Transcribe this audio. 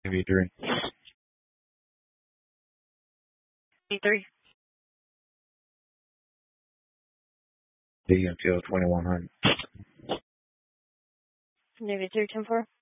AV3. B3. D until 2100. Navy 3, 10-4.